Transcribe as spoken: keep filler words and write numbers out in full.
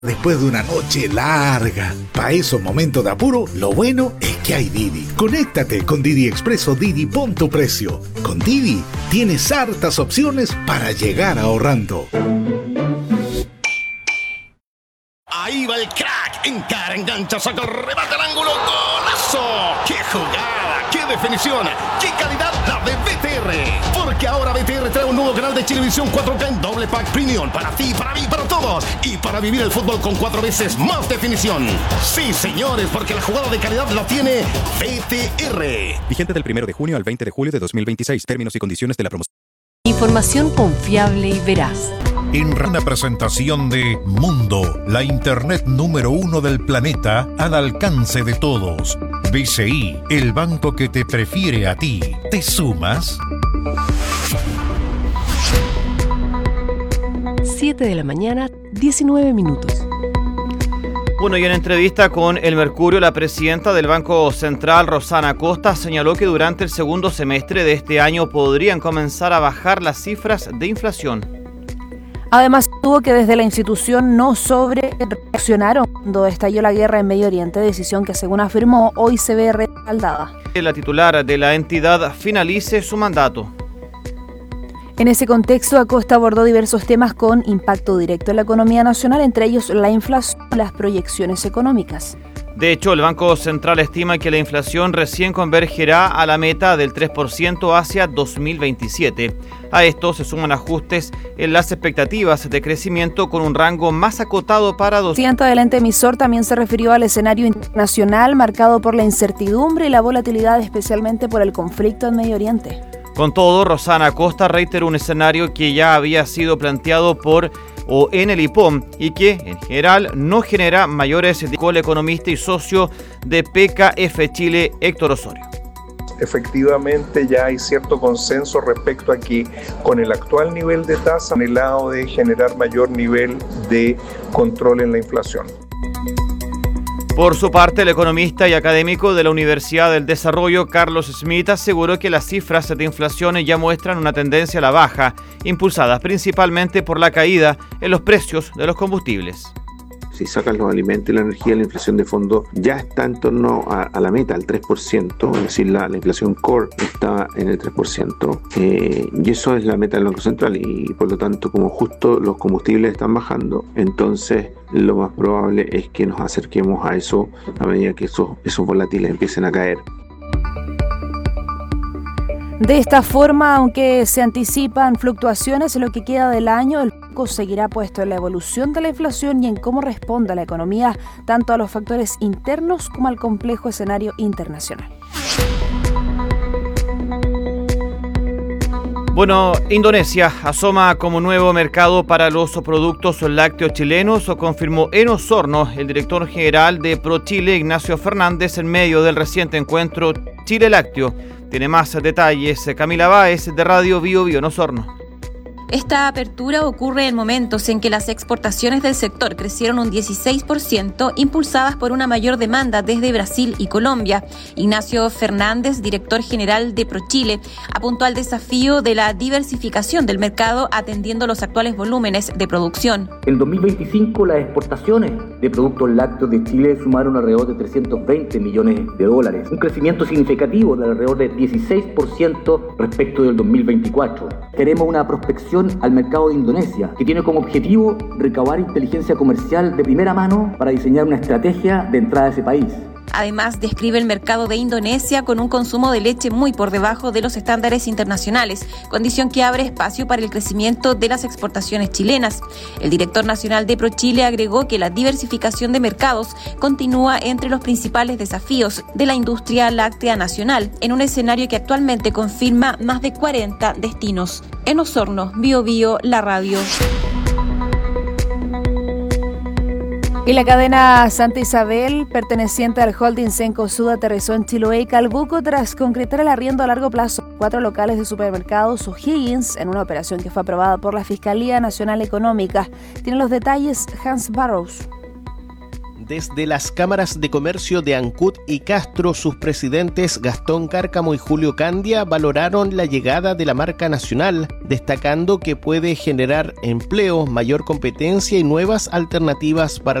Después de una noche larga, para esos momentos de apuro, lo bueno es que hay Didi. Conéctate con Didi Express o Didi Pon tu Precio. Con Didi tienes hartas opciones para llegar ahorrando. Ahí va el crack, encara, engancha, saca el remate al ángulo, ¡golazo! ¡Qué jugada! ¡Qué definición! ¡Qué calidad la de B T R! Porque ahora B T R trae un nuevo canal de Chilevisión cuatro K en doble pack premium para ti, para mí, para todos y para vivir el fútbol con cuatro veces más definición. Sí, señores, porque la jugada de calidad la tiene B T R. Vigente del primero de junio al veinte de julio de dos mil veintiséis. Términos y condiciones de la promoción. Información confiable y veraz. En una presentación de Mundo, la internet número uno del planeta al alcance de todos. B C I, el banco que te prefiere a ti. ¿Te sumas? siete de la mañana, diecinueve minutos. Bueno, y en entrevista con El Mercurio, la presidenta del Banco Central, Rosana Acosta, señaló que durante el segundo semestre de este año podrían comenzar a bajar las cifras de inflación. Además, tuvo que desde la institución no sobre reaccionaron cuando estalló la guerra en Medio Oriente, decisión que, según afirmó, hoy se ve respaldada. La titular de la entidad finalice su mandato. En ese contexto, Acosta abordó diversos temas con impacto directo en la economía nacional, entre ellos la inflación y las proyecciones económicas. De hecho, el Banco Central estima que la inflación recién convergerá a la meta del tres por ciento hacia dos mil veintisiete. A esto se suman ajustes en las expectativas de crecimiento con un rango más acotado para dos. El presidente del ente emisor también se refirió al escenario internacional marcado por la incertidumbre y la volatilidad, especialmente por el conflicto en Medio Oriente. Con todo, Rosana Acosta reiteró un escenario que ya había sido planteado por o en el I P O M y que en general no genera mayores, dijo el economista y socio de P K F Chile, Héctor Osorio. Efectivamente ya hay cierto consenso respecto a que con el actual nivel de tasa, en el lado de generar mayor nivel de control en la inflación. Por su parte, el economista y académico de la Universidad del Desarrollo, Carlos Smith, aseguró que las cifras de inflación ya muestran una tendencia a la baja, impulsadas principalmente por la caída en los precios de los combustibles. Si sacas los alimentos y la energía, la inflación de fondo ya está en torno a, a la meta, al tres por ciento, es decir, la, la inflación core está en el tres por ciento, eh, y eso es la meta del Banco Central, y por lo tanto, como justo los combustibles están bajando, entonces lo más probable es que nos acerquemos a eso a medida que esos, esos volátiles empiecen a caer. De esta forma, aunque se anticipan fluctuaciones en lo que queda del año, el foco seguirá puesto en la evolución de la inflación y en cómo responde la economía tanto a los factores internos como al complejo escenario internacional. Bueno, Indonesia asoma como nuevo mercado para los productos lácteos chilenos, o confirmó en Osorno el director general de ProChile, Ignacio Fernández, en medio del reciente encuentro Chile Lácteo. Tiene más detalles Camila Báez, de Radio Bio Bio en Osorno. Esta apertura ocurre en momentos en que las exportaciones del sector crecieron un dieciséis por ciento, impulsadas por una mayor demanda desde Brasil y Colombia. Ignacio Fernández, director general de ProChile, apuntó al desafío de la diversificación del mercado atendiendo los actuales volúmenes de producción. En dos mil veinticinco, las exportaciones de productos lácteos de Chile sumaron alrededor de trescientos veinte millones de dólares, un crecimiento significativo de alrededor de dieciséis por ciento respecto del dos mil veinticuatro. Queremos una prospección al mercado de Indonesia, que tiene como objetivo recabar inteligencia comercial de primera mano para diseñar una estrategia de entrada a ese país. Además, describe el mercado de Indonesia con un consumo de leche muy por debajo de los estándares internacionales, condición que abre espacio para el crecimiento de las exportaciones chilenas. El director nacional de ProChile agregó que la diversificación de mercados continúa entre los principales desafíos de la industria láctea nacional, en un escenario que actualmente confirma más de cuarenta destinos. En Osorno, Bio Bio, la radio. Y la cadena Santa Isabel, perteneciente al holding Cencosud, aterrizó en Chiloé y Calbuco tras concretar el arriendo a largo plazo de cuatro locales de supermercados O'Higgins en una operación que fue aprobada por la Fiscalía Nacional Económica. Tiene los detalles Hans Barrows. Desde las cámaras de comercio de Ancud y Castro, sus presidentes Gastón Cárcamo y Julio Candia valoraron la llegada de la marca nacional, destacando que puede generar empleo, mayor competencia y nuevas alternativas para